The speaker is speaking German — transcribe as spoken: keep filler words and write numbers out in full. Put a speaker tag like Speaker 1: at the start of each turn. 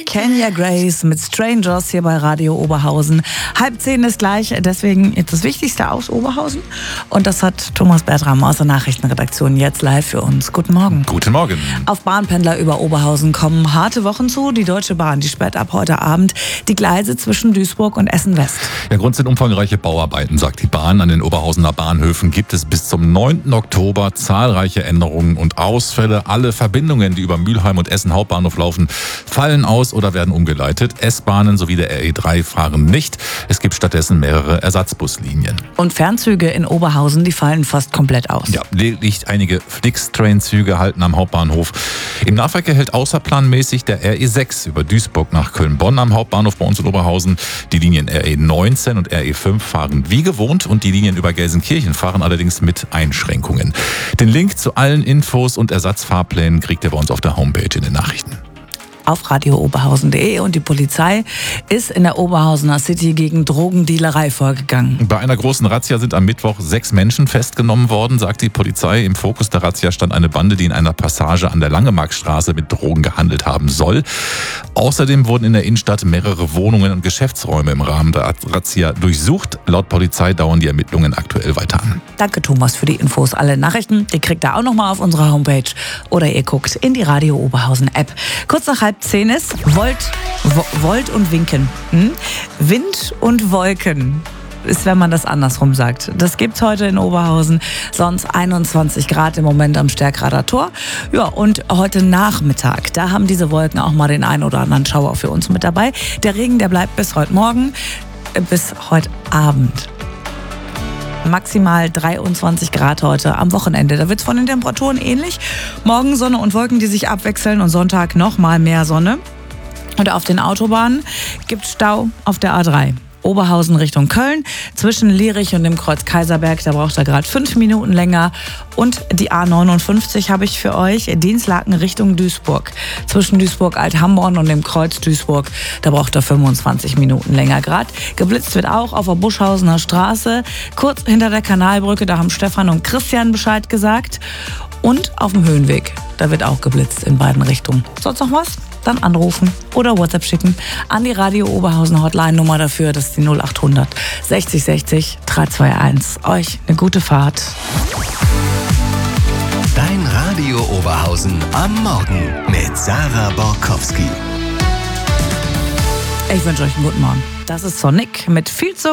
Speaker 1: Kenya Grace mit Strangers hier bei Radio Oberhausen. Halb zehn ist gleich, deswegen jetzt das Wichtigste aus Oberhausen. Und das hat Thomas Bertram aus der Nachrichtenredaktion jetzt live für uns. Guten Morgen.
Speaker 2: Guten Morgen.
Speaker 1: Auf Bahnpendler über Oberhausen kommen harte Wochen zu. Die Deutsche Bahn, die sperrt ab heute Abend die Gleise zwischen Duisburg und Essen-West.
Speaker 2: Der Grund sind umfangreiche Bauarbeiten, sagt die Bahn. An den Oberhausener Bahnhöfen gibt es bis zum neunten Oktober zahlreiche Änderungen und Ausfälle. Alle Verbindungen, die über Mülheim und Essen Hauptbahnhof laufen, fallen aus oder werden umgeleitet. S-Bahnen sowie der R E drei fahren nicht. Es gibt stattdessen mehrere Ersatzbuslinien.
Speaker 1: Und Fernzüge in Oberhausen, die fallen fast komplett aus.
Speaker 2: Ja, lediglich einige Flix-Train-Züge halten am Hauptbahnhof. Im Nahverkehr hält außerplanmäßig der R E sechs über Duisburg nach Köln-Bonn am Hauptbahnhof bei uns in Oberhausen. Die Linien R E neunzehn und R E fünf fahren wie gewohnt und die Linien über Gelsenkirchen fahren allerdings mit Einschränkungen. Den Link zu allen Infos und Ersatzfahrplänen kriegt ihr bei uns auf der Homepage in den Nachrichten.
Speaker 1: Auf radio oberhausen punkt de und die Polizei ist in der Oberhausener City gegen Drogendealerei vorgegangen.
Speaker 2: Bei einer großen Razzia sind am Mittwoch sechs Menschen festgenommen worden, sagt die Polizei. Im Fokus der Razzia stand eine Bande, die in einer Passage an der Langemarkstraße mit Drogen gehandelt haben soll. Außerdem wurden in der Innenstadt mehrere Wohnungen und Geschäftsräume im Rahmen der Razzia durchsucht. Laut Polizei dauern die Ermittlungen aktuell weiter an.
Speaker 1: Danke Thomas für die Infos. Alle Nachrichten, die kriegt ihr auch nochmal auf unserer Homepage oder ihr guckt in die Radio Oberhausen App. Kurz nach halb zehn ist Volt, Wo, Volt und Winken. Hm? Wind und Wolken ist, wenn man das andersrum sagt. Das gibt's heute in Oberhausen. Sonst einundzwanzig Grad im Moment am Stärkrader Tor. Ja, und heute Nachmittag, da haben diese Wolken auch mal den einen oder anderen Schauer für uns mit dabei. Der Regen, der bleibt bis heute Morgen, äh, bis heute Abend. Maximal dreiundzwanzig Grad heute am Wochenende. Da wird es von den Temperaturen ähnlich. Morgen Sonne und Wolken, die sich abwechseln und Sonntag nochmal mehr Sonne. Und auf den Autobahnen gibt es Stau auf der A drei. Oberhausen Richtung Köln, zwischen Lierich und dem Kreuz Kaiserberg, da braucht er gerade fünf Minuten länger. Und die A neunundfünfzig habe ich für euch, Dienstlaken Richtung Duisburg. Zwischen Duisburg-Alt-Hamborn und dem Kreuz Duisburg, da braucht er fünfundzwanzig Minuten länger gerade. Geblitzt wird auch auf der Buschhausener Straße, kurz hinter der Kanalbrücke, da haben Stefan und Christian Bescheid gesagt. Und auf dem Höhenweg, da wird auch geblitzt in beiden Richtungen. Sonst noch was? Dann anrufen oder WhatsApp schicken an die Radio Oberhausen Hotline Nummer dafür. Das ist die null achthundert sechzig sechzig dreihunderteinundzwanzig. Euch eine gute Fahrt.
Speaker 3: Dein Radio Oberhausen am Morgen mit Sarah Borkowski.
Speaker 1: Ich wünsche euch einen guten Morgen. Das ist Sonic mit viel zu